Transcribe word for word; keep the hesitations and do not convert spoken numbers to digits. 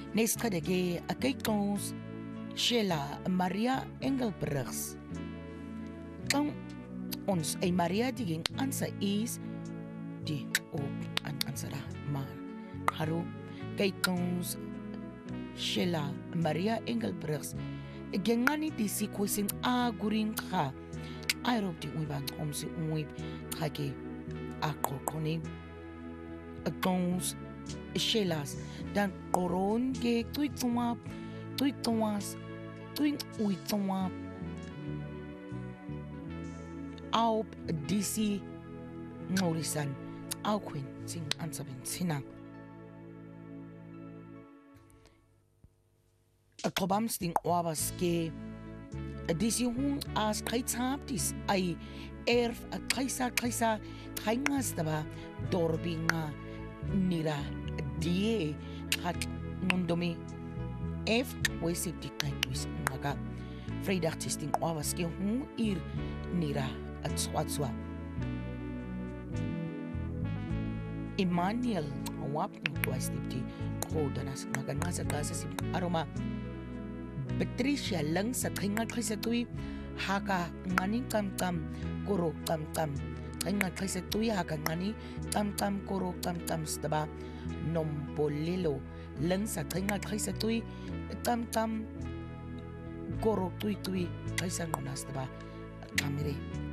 Neskadege a kijkons Sheila Maria Engelbrechts. Kan ons ay Maria diging ansa is di op an ansara maar haro kijkons Sheila Maria Engelbrechts. Gengani di si kwesing a guring ka aerob di uiban om si uib kage a kokone kons Sheilas dan koron ge tui tonga tui tongas tui ui tonga au disi ngorisan au queen sing ansabin sinang a kobam sting wabas ke disi hung as kaitsap dis ai erf a kaisa kaisa kaingas daba dorbinga nira die hat nondomi F wesip di kaitwis ngaga vrijdag testing was ke hu ir nira at swatswa Emmanuel wap twice dipti kodanas ngaga ngasa gasa si aroma Patricia lang sa khinga khisa tui haka ngani kam kam koro kam kam khinga khisa tui haka ngani kam kam koro kam kam staba nombolelo lang sa khinga khisa tui kam kam koro tui tui khisa ngona staba kamere